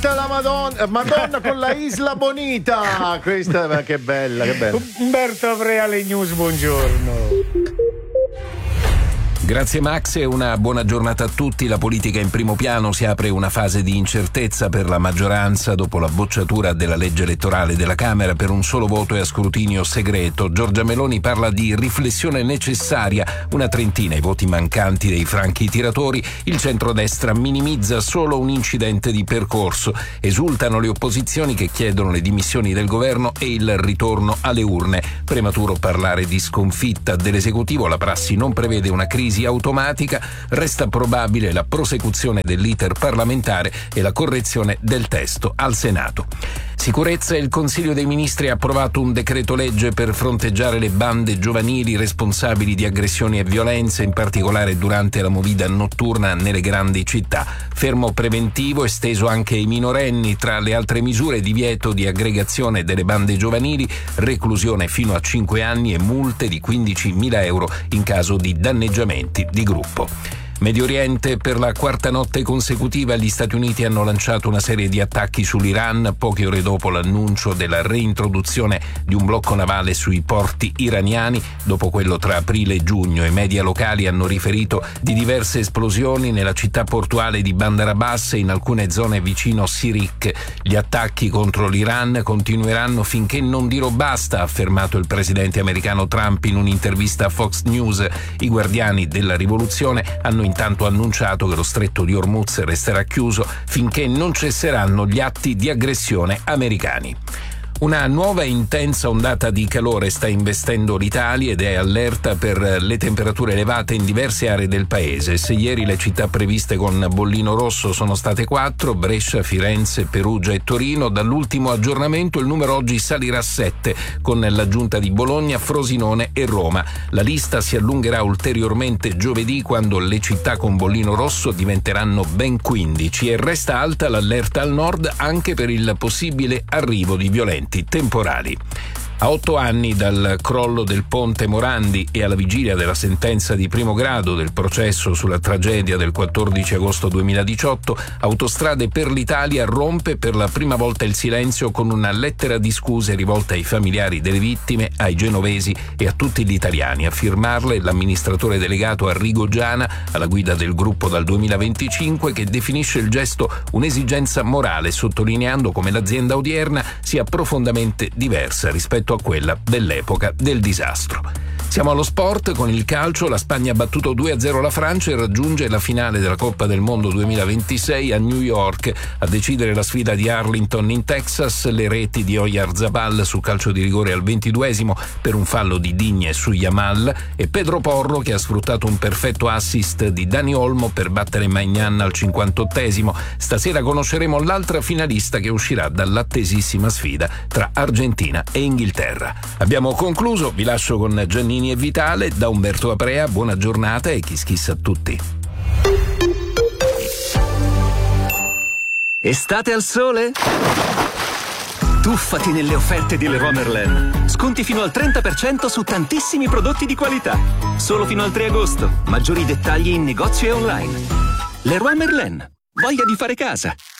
Bonita la Madonna, Madonna con la Isla Bonita. Questa che bella, che bella. Umberto Avrea, le news, buongiorno. Grazie Max e una buona giornata a tutti. La politica in primo piano, si apre una fase di incertezza per la maggioranza dopo la bocciatura della legge elettorale della Camera per un solo voto e a scrutinio segreto. Giorgia Meloni parla di riflessione necessaria, una trentina i voti mancanti dei franchi tiratori. Il centrodestra minimizza solo un incidente di percorso. Esultano le opposizioni che chiedono le dimissioni del governo e il ritorno alle urne. Prematuro parlare di sconfitta dell'esecutivo, la prassi non prevede una crisi automatica, resta probabile la prosecuzione dell'iter parlamentare e la correzione del testo al Senato. Sicurezza. Il Consiglio dei Ministri ha approvato un decreto legge per fronteggiare le bande giovanili responsabili di aggressioni e violenze, in particolare durante la movida notturna nelle grandi città. Fermo preventivo esteso anche ai minorenni, tra le altre misure divieto di aggregazione delle bande giovanili, reclusione fino a 5 anni e multe di 15.000 euro in caso di danneggiamenti di gruppo. Medio Oriente. Per la quarta notte consecutiva gli Stati Uniti hanno lanciato una serie di attacchi sull'Iran, poche ore dopo l'annuncio della reintroduzione di un blocco navale sui porti iraniani, dopo quello tra aprile e giugno. I media locali hanno riferito di diverse esplosioni nella città portuale di Bandar Abbas e in alcune zone vicino Sirik. Gli attacchi contro l'Iran continueranno finché non dirò basta, ha affermato il presidente americano Trump in un'intervista a Fox News. I guardiani della rivoluzione hanno intanto annunciato che lo stretto di Hormuz resterà chiuso finché non cesseranno gli atti di aggressione americani. Una nuova e intensa ondata di calore sta investendo l'Italia ed è allerta per le temperature elevate in diverse aree del paese. Se ieri le città previste con bollino rosso sono state 4, Brescia, Firenze, Perugia e Torino, dall'ultimo aggiornamento il numero oggi salirà a 7, con l'aggiunta di Bologna, Frosinone e Roma. La lista si allungherà ulteriormente giovedì, quando le città con bollino rosso diventeranno ben 15, e resta alta l'allerta al nord anche per il possibile arrivo di violenti temporali. A 8 anni dal crollo del ponte Morandi e alla vigilia della sentenza di primo grado del processo sulla tragedia del 14 agosto 2018, Autostrade per l'Italia rompe per la prima volta il silenzio con una lettera di scuse rivolta ai familiari delle vittime, ai genovesi e a tutti gli italiani. A firmarle l'amministratore delegato Arrigo Giana, alla guida del gruppo dal 2025, che definisce il gesto un'esigenza morale, sottolineando come l'azienda odierna sia profondamente diversa rispetto a quella dell'epoca del disastro. Siamo allo sport con il calcio. La Spagna ha battuto 2-0 la Francia e raggiunge la finale della Coppa del Mondo 2026 a New York. A decidere la sfida di Arlington in Texas, le reti di Oyarzabal su calcio di rigore al 22esimo per un fallo di Digne su Yamal, e Pedro Porro che ha sfruttato un perfetto assist di Dani Olmo per battere Maignan al 58esimo. Stasera conosceremo l'altra finalista che uscirà dall'attesissima sfida tra Argentina e Inghilterra. Abbiamo concluso, vi lascio con Giannini e Vitale. Da Umberto Aprea, buona giornata e kiss kiss a tutti. Estate al sole? Tuffati nelle offerte di Leroy Merlin. Sconti fino al 30% su tantissimi prodotti di qualità. Solo fino al 3 agosto. Maggiori dettagli in negozio e online. Leroy Merlin. Voglia di fare casa.